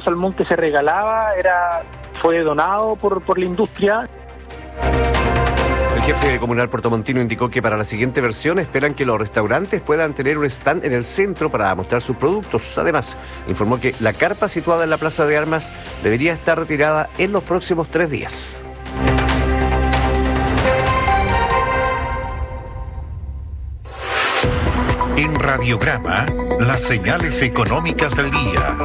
salmón que se regalaba fue donado por la industria. El jefe comunal puertomontino indicó que para la siguiente versión esperan que los restaurantes puedan tener un stand en el centro para mostrar sus productos. Además, informó que la carpa situada en la Plaza de Armas debería estar retirada en los próximos 3 días. En Radiograma, las señales económicas del día.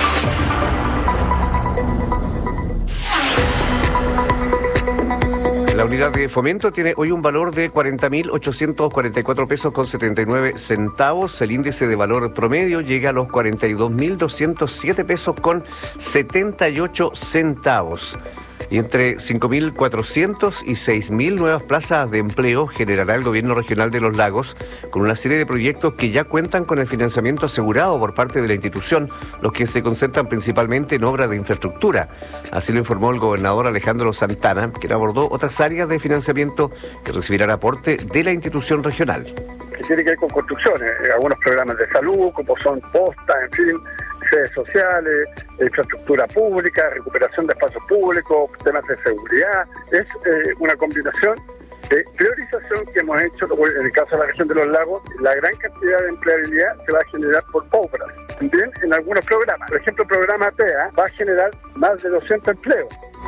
La unidad de fomento tiene hoy un valor de 40.844 pesos con 79 centavos. El índice de valor promedio llega a los 42.207 pesos con 78 centavos. Y entre 5.400 y 6.000 nuevas plazas de empleo generará el gobierno regional de Los Lagos con una serie de proyectos que ya cuentan con el financiamiento asegurado por parte de la institución, los que se concentran principalmente en obras de infraestructura. Así lo informó el gobernador Alejandro Santana, quien abordó otras áreas de financiamiento que recibirán aporte de la institución regional. Que tiene que ver con construcciones, algunos programas de salud, como son postas, en fin, redes sociales, infraestructura pública, recuperación de espacios públicos, temas de seguridad. Es una combinación de priorización que hemos hecho. En el caso de la región de Los Lagos, la gran cantidad de empleabilidad se va a generar por obras. También en algunos programas, por ejemplo, el programa TEA va a generar más de 200 empleos.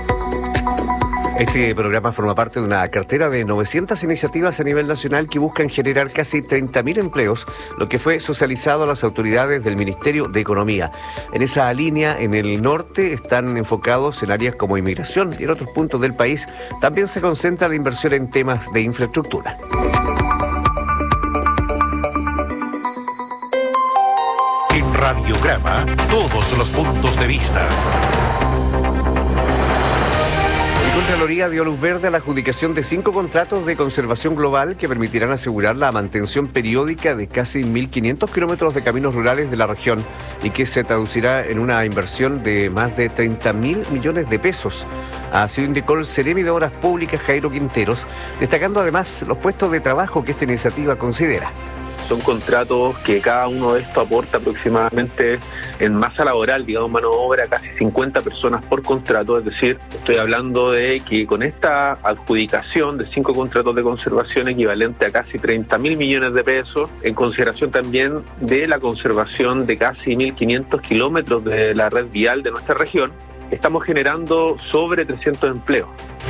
Este programa forma parte de una cartera de 900 iniciativas a nivel nacional que buscan generar casi 30.000 empleos, lo que fue socializado a las autoridades del Ministerio de Economía. En esa línea, en el norte, están enfocados en áreas como inmigración y en otros puntos del país también se concentra la inversión en temas de infraestructura. En Radiograma, todos los puntos de vista. La Contraloría dio luz verde a la adjudicación de 5 contratos de conservación global que permitirán asegurar la mantención periódica de casi 1.500 kilómetros de caminos rurales de la región y que se traducirá en una inversión de más de 30.000 millones de pesos. Así lo indicó el Seremi de Obras Públicas, Jairo Quinteros, destacando además los puestos de trabajo que esta iniciativa considera. Son contratos que cada uno de estos aporta aproximadamente en masa laboral, digamos, mano de obra, casi 50 personas por contrato. Es decir, estoy hablando de que con esta adjudicación de 5 contratos de conservación equivalente a casi 30.000 millones de pesos, en consideración también de la conservación de casi 1.500 kilómetros de la red vial de nuestra región, estamos generando sobre 300 empleos.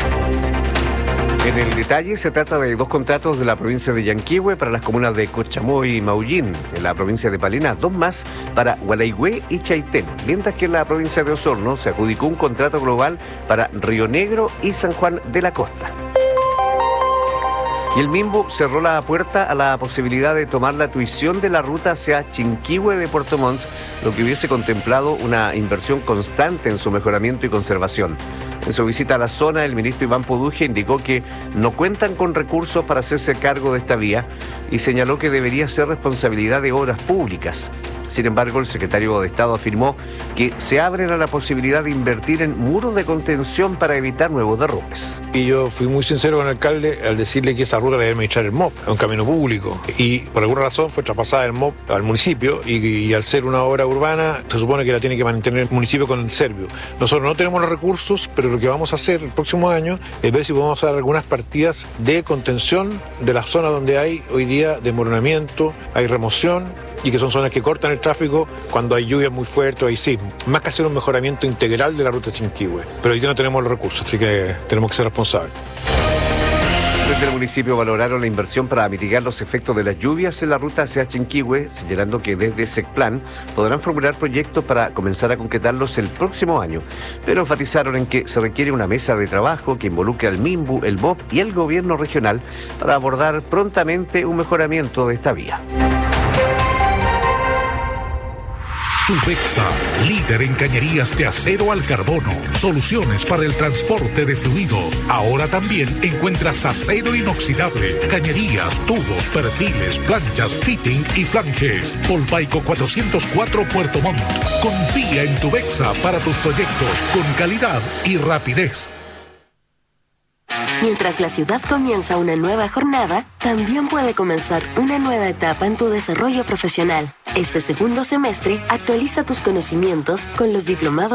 En el detalle, se trata de 2 contratos de la provincia de Yanquihue para las comunas de Cochamoy y Maullín. En la provincia de Palena, 2 más para Gualeguay y Chaitén. Mientras que en la provincia de Osorno se adjudicó un contrato global para Río Negro y San Juan de la Costa. Y el MIMBU cerró la puerta a la posibilidad de tomar la tuición de la ruta hacia Chinquihue de Puerto Montt, lo que hubiese contemplado una inversión constante en su mejoramiento y conservación. En su visita a la zona, el ministro Iván Poduje indicó que no cuentan con recursos para hacerse cargo de esta vía y señaló que debería ser responsabilidad de obras públicas. Sin embargo, el secretario de Estado afirmó que se abren a la posibilidad de invertir en muros de contención para evitar nuevos derrumbes. Y yo fui muy sincero con el alcalde al decirle que esa ruta la debe administrar el MOP, es un camino público. Y por alguna razón fue traspasada el MOP al municipio y al ser una obra urbana se supone que la tiene que mantener el municipio con el Servio. Nosotros no tenemos los recursos, pero lo que vamos a hacer el próximo año es ver si podemos hacer algunas partidas de contención de las zonas donde hay hoy día desmoronamiento, hay remoción, y que son zonas que cortan el tráfico cuando hay lluvias muy fuertes o hay sismos. Más que hacer un mejoramiento integral de la ruta Chinquihue. Pero hoy día no tenemos los recursos, así que tenemos que ser responsables. Desde el municipio valoraron la inversión para mitigar los efectos de las lluvias en la ruta hacia Chinquihue, señalando que desde SECPLAN podrán formular proyectos para comenzar a concretarlos el próximo año. Pero enfatizaron en que se requiere una mesa de trabajo que involucre al MIMBU, el MOP y el gobierno regional para abordar prontamente un mejoramiento de esta vía. Tubexa, líder en cañerías de acero al carbono. Soluciones para el transporte de fluidos. Ahora también encuentras acero inoxidable, cañerías, tubos, perfiles, planchas, fitting y flanges. Polpaico 404 Puerto Montt. Confía en Tubexa para tus proyectos con calidad y rapidez. Mientras la ciudad comienza una nueva jornada, también puede comenzar una nueva etapa en tu desarrollo profesional. Este segundo semestre, actualiza tus conocimientos con los diplomados